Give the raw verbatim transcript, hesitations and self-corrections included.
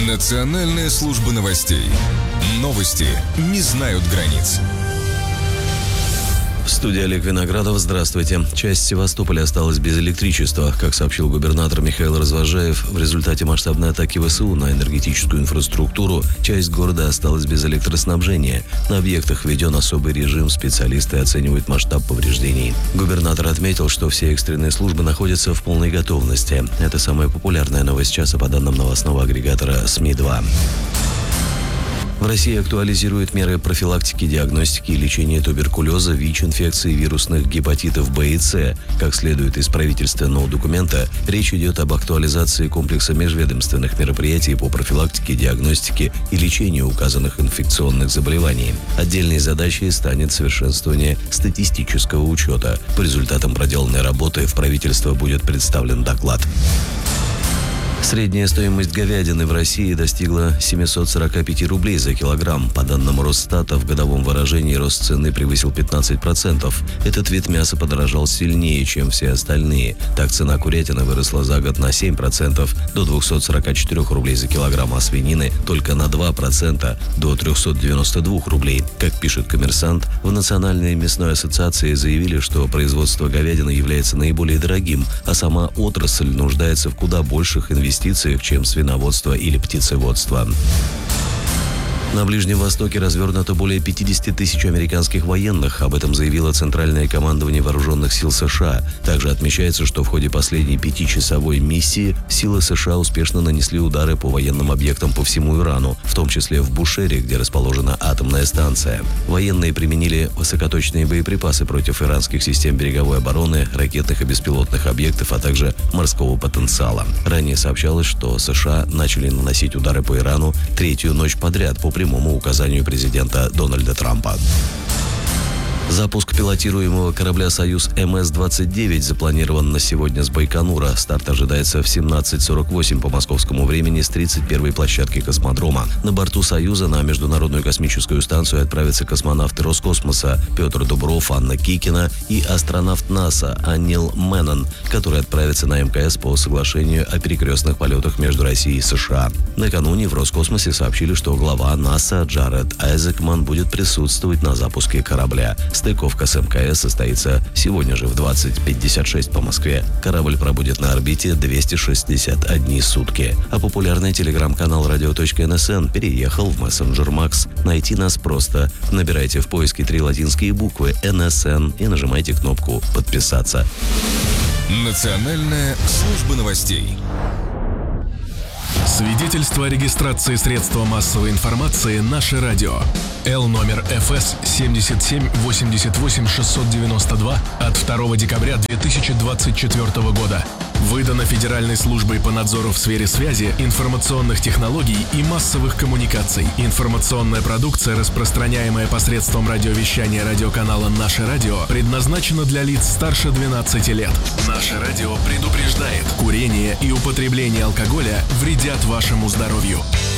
Национальная служба новостей. Новости не знают границ. В студии Олег Виноградов. Здравствуйте. Часть Севастополя осталась без электричества. Как сообщил губернатор Михаил Развожаев, в результате масштабной атаки ВСУ на энергетическую инфраструктуру часть города осталась без электроснабжения. На объектах введен особый режим, специалисты оценивают масштаб повреждений. Губернатор отметил, что все экстренные службы находятся в полной готовности. Это самая популярная новость часа по данным новостного агрегатора СМИ два. В России актуализируют меры профилактики, диагностики и лечения туберкулеза, ВИЧ-инфекции, вирусных гепатитов Б и С. Как следует из правительственного документа, речь идет об актуализации комплекса межведомственных мероприятий по профилактике, диагностике и лечению указанных инфекционных заболеваний. Отдельной задачей станет совершенствование статистического учета. По результатам проделанной работы в правительство будет представлен доклад. Средняя стоимость говядины в России достигла семьсот сорок пять рублей за килограмм. По данным Росстата, в годовом выражении рост цены превысил пятнадцать процентов. Этот вид мяса подорожал сильнее, чем все остальные. Так, цена курятины выросла за год на семь процентов до двухсот сорока четырёх рублей за килограмм, а свинины только на два процента до трехсот девяноста двух рублей. Как пишет «Коммерсант», в Национальной мясной ассоциации заявили, что производство говядины является наиболее дорогим, а сама отрасль нуждается в куда больших инвестициях, чем свиноводство или птицеводство. На Ближнем Востоке развернуто более пятидесяти тысяч американских военных. Об этом заявило Центральное командование Вооруженных сил США. Также отмечается, что в ходе последней пятичасовой миссии силы США успешно нанесли удары по военным объектам по всему Ирану, в том числе в Бушере, где расположена атомная станция. Военные применили высокоточные боеприпасы против иранских систем береговой обороны, ракетных и беспилотных объектов, а также морского потенциала. Ранее сообщалось, что США начали наносить удары по Ирану третью ночь подряд по прямому указанию президента Дональда Трампа. Запуск пилотируемого корабля «Союз Эм Эс двадцать девять» запланирован на сегодня с Байконура. Старт ожидается в семнадцать сорок восемь по московскому времени с тридцать первой площадки космодрома. На борту «Союза» на Международную космическую станцию отправятся космонавты Роскосмоса Петр Дубров, Анна Кикина и астронавт НАСА Анил Мэннон, который отправится на Эм Ка Эс по соглашению о перекрестных полетах между Россией и США. Накануне в Роскосмосе сообщили, что глава НАСА Джаред Айзекман будет присутствовать на запуске корабля. Стыковка с Эм Ка Эс состоится сегодня же в двадцать пятьдесят шесть по Москве. Корабль пробудет на орбите двести шестьдесят одни сутки. А популярный телеграм-канал радио точка эн эс эн переехал в мессенджер Макс. Найти нас просто. Набирайте в поиске три латинские буквы эн эс эн и нажимайте кнопку «Подписаться». Национальная служба новостей. Свидетельство о регистрации средства массовой информации «Наше радио». Л номер Эф Эс семьдесят семь восемьдесят восемь шестьсот девяносто два от второго декабря две тысячи двадцать четвёртого года. Выдано Федеральной службой по надзору в сфере связи, информационных технологий и массовых коммуникаций. Информационная продукция, распространяемая посредством радиовещания радиоканала «Наше радио», предназначена для лиц старше двенадцати лет. «Наше радио» предупреждает: курение и употребление алкоголя вредят вашему здоровью.